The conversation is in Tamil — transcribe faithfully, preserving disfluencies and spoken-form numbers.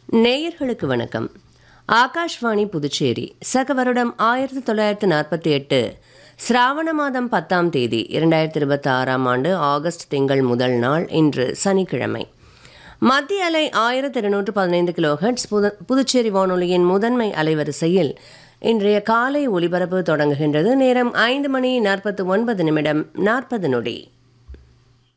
நேயர்களுக்கு வணக்கம். ஆகாஷ்வாணி புதுச்சேரி. சக வருடம் ஆயிரத்தி தொள்ளாயிரத்து நாற்பத்தி எட்டு சிராவண மாதம் பத்தாம் தேதி இரண்டாயிரத்தி இருபத்தி ஆறாம் ஆண்டு ஆகஸ்ட் திங்கள் முதல் நாள் இன்று சனிக்கிழமை. மத்திய அலை ஆயிரத்தி இருநூற்று பதினைந்து கிலோஹெர்ட்ஸ் புதுச்சேரி வானொலியின் முதன்மை அலைவரிசையில் இன்றைய காலை ஒலிபரப்பு தொடங்குகின்றது. நேரம் ஐந்து மணி நாற்பத்தி ஒன்பது நிமிடம் நாற்பது நொடி.